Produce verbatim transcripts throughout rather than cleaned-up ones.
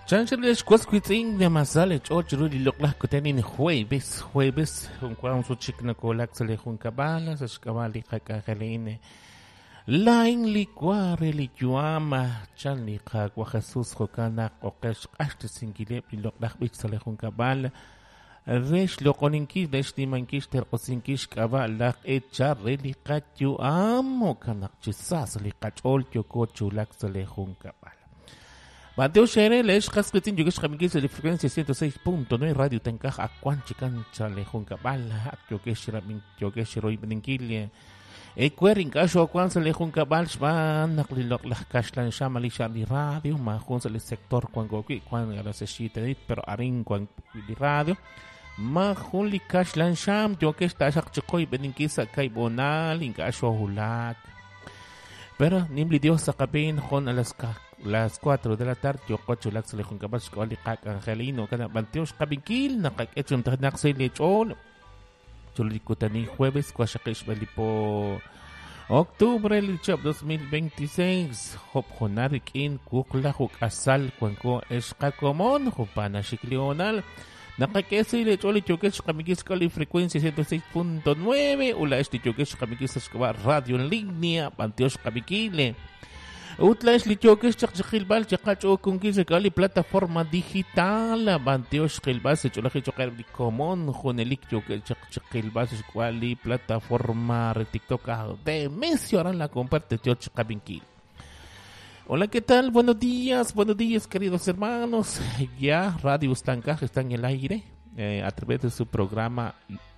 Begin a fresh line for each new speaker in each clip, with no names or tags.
Chanchales Quasquiting de Mazale, Ochru, Lokla Cotenin, Jueves, Jueves, un Quanso Chicna Colaxale, un Cabalas, Escavali, Cacaline, Line Liquare, Liquama, Chanli, Cagua Jesus, Rocana, Okesh, Ashte Singile, Lokla Bixale, un Cabal, Resh Loconinki, Deshti Mankister, Osinkish, Cabal, Lak Echa, Relicat, you amo, Canachisas, Licachol, Yokochu, Laxale, un Cabal. Mateo Shere, les Casquetin, Yugish Ramigis de frecuencia ciento seis punto nueve, Radio Tankaj, Aquanchi Cancha, Lejun Cabal, Yogesh Ramin, Yogesh Roy Beninkilia, Equering, Casho, Quanza, Lejun Cabal, Shman, Naklilok, La Cashlan, Shamali, Charlie Radio, Mahunza, el sector, Quangoki, Quan, la Seshita, pero Arin, Quan, Radio, Mahunli, Cashlan, Sham, Yogesh, Tashak, Chokoi, Beninkisa, Kaibonal, Incasho, Hulak. Pero Nimli Dios Sakabin, Hon a las las cuatro de la tarde, yo cocho lax le junca bas kali kak angelino kana banteos kabikil nakak etum tanak say lechon. Chulikutani jueves kwashakish balipo octubre lichab dos mil veintiséis. Hop honarik in kukla huk asal kwanko eskakomon hupana shiklional. Nakakesi le choli chokesh kamikis kali frecuencia ciento seis punto nueve. Ula este chokesh kamikiseskaba radio en línea banteos kabikile. Utlash lichokesh chakchilbal chakacho kungis kali plataforma digital banteos khilbal se cholaje chokar di common jonelik chokesh chakchilbal kwali plataforma TikTok de mencionan la comparte George Kabinkil. Hola, ¿qué tal? Buenos días, buenos días, queridos hermanos. Ya Radio Tankaj está en el aire eh, a través de su programa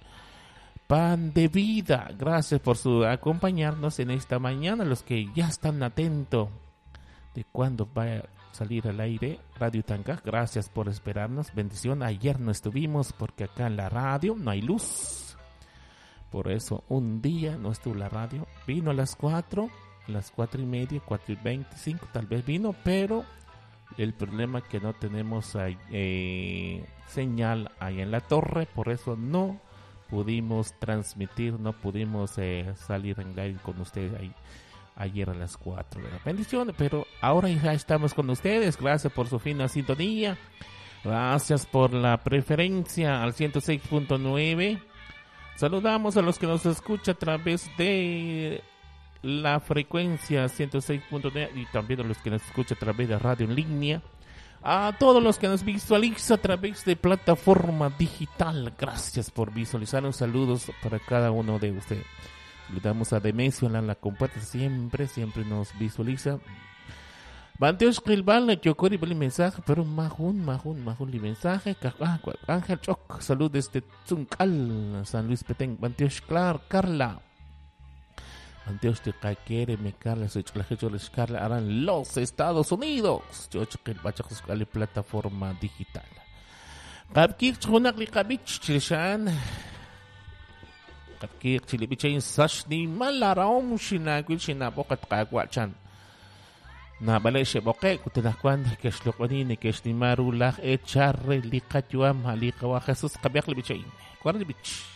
Pan de Vida. Gracias por su acompañarnos en esta mañana. Los que ya están atentos de cuándo va a salir al aire Radio Tankaj, gracias por esperarnos. Bendición. Ayer no estuvimos porque acá en la radio no hay luz. Por eso un día no estuvo la radio. Vino a las cuatro. Las cuatro y media, cuatro y veinticinco tal vez vino, pero el problema es que no tenemos eh, señal ahí en la torre, por eso no pudimos transmitir, no pudimos eh, salir en live con ustedes ahí ayer a las cuatro de la bendición, pero ahora ya estamos con ustedes. Gracias por su fina sintonía, gracias por la preferencia al ciento seis punto nueve. Saludamos a los que nos escuchan a través de la frecuencia ciento seis punto nueve y también a los que nos escuchan a través de radio en línea, a todos los que nos visualizan a través de plataforma digital. Gracias por visualizarnos. Saludos para cada uno de ustedes. Le damos a Demesio en la compuerta, siempre, siempre nos visualiza. Banteos Kilbal, Yokori, el mensaje, pero Majun, Majun, Majun, el mensaje. Ángel Choc, salud desde Tzunkal, San Luis Petén. Banteos Clar, Carla. Anteos de Caquere, me Carla, soy Chalajecho, les Carla, harán los Estados Unidos. Yo chequé la plataforma digital. Kapkik, Chunak, Likabich, Chilishan. Kapkik, Chilibichain, Sashni, Malarom, Shinagul, Shinabokat, Kagwachan. Nabale, Sheboke, Kutanakwan, Keshlokonin, Keshnimaru, Lach, Echarre, Likatuam, Halikawa, Jesus, Kabiak, Libichain. Quaribich.